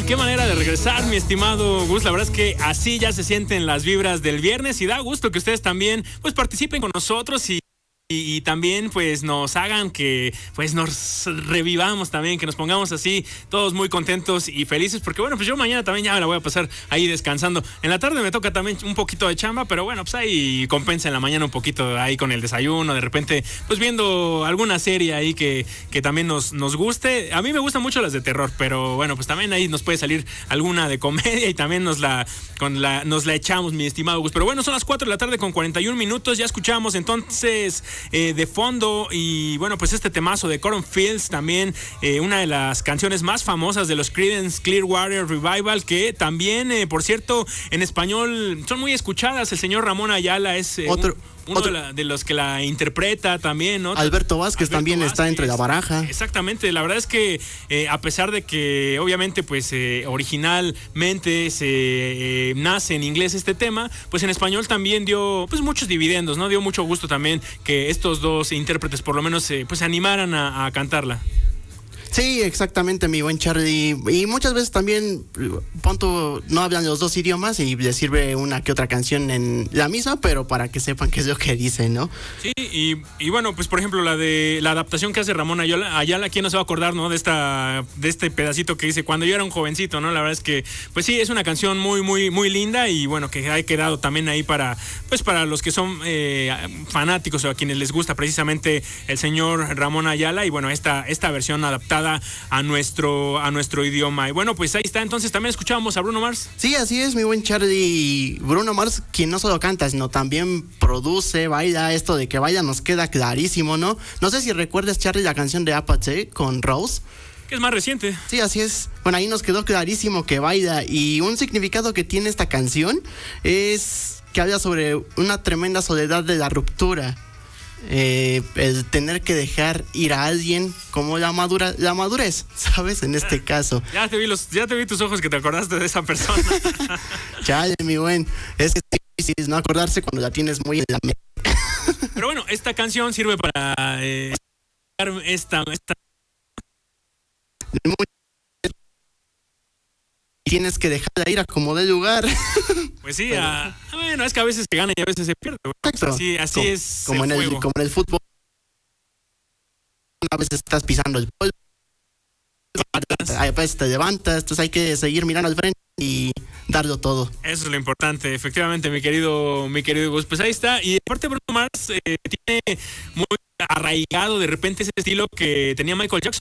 qué manera de regresar, mi estimado Gus. La verdad es que así ya se sienten las vibras del viernes y da gusto que ustedes también pues participen con nosotros y también pues nos hagan que pues nos revivamos también, que nos pongamos así todos muy contentos y felices, porque bueno, pues yo mañana también ya me la voy a pasar ahí descansando. En la tarde me toca también un poquito de chamba, pero bueno, pues ahí compensa en la mañana un poquito ahí con el desayuno, de repente pues viendo alguna serie ahí que también nos guste. A mí me gustan mucho las de terror, pero bueno, pues también ahí nos puede salir alguna de comedia y también nos la echamos, mi estimado Gus. Pero bueno, son las 4 de la tarde con 41 minutos, ya escuchamos entonces de fondo y bueno, pues este temazo de Cornfields, también una de las canciones más famosas de los Creedence Clearwater Revival, que también por cierto en español son muy escuchadas. El señor Ramón Ayala es uno de los que la interpreta también, ¿no? Alberto Vázquez también está entre la baraja. Exactamente, la verdad es que a pesar de que obviamente pues originalmente se nace en inglés este tema, pues en español también dio pues muchos dividendos, ¿no? Dio mucho gusto también que estos dos intérpretes por lo menos pues se animaran a cantarla. Sí, exactamente, mi buen Charlie. Y muchas veces también, punto, no hablan los dos idiomas y les sirve una que otra canción en la misma, pero para que sepan qué es lo que dicen, ¿no? Sí, y bueno, pues por ejemplo la adaptación que hace Ramón Ayala, ¿quién no se va a acordar, no? De este pedacito que dice cuando yo era un jovencito, ¿no? La verdad es que, pues sí, es una canción muy, muy, muy linda y bueno, que ha quedado también ahí para los que son fanáticos o a quienes les gusta precisamente el señor Ramón Ayala, y bueno, esta versión adaptada a nuestro idioma. Y bueno, pues ahí está. Entonces también escuchábamos a Bruno Mars. Sí, así es, mi buen Charlie. Bruno Mars, quien no solo canta, sino también produce, baila. Esto de que baila nos queda clarísimo, ¿no? No sé si recuerdas, Charlie, la canción de Apache con Rose, que es más reciente. Sí, así es. Bueno, ahí nos quedó clarísimo que baila. Y un significado que tiene esta canción es que habla sobre una tremenda soledad de la ruptura. El tener que dejar ir a alguien, como la madurez, ¿sabes? En este caso. Ya te vi tus ojos que te acordaste de esa persona. Chale, mi buen. Es que es difícil no acordarse cuando la tienes muy en la mente. Pero bueno, esta canción sirve para esta tienes que dejarla ir a como dé lugar. Pues sí, bueno, es que a veces se gana y a veces se pierde. Exacto. Así es. Como en el fútbol. A veces estás pisando el polvo, a veces te levantas, entonces hay que seguir mirando al frente y darlo todo. Eso es lo importante, efectivamente, mi querido Gus. Pues ahí está. Y aparte Bruno Mars tiene muy arraigado de repente ese estilo que tenía Michael Jackson,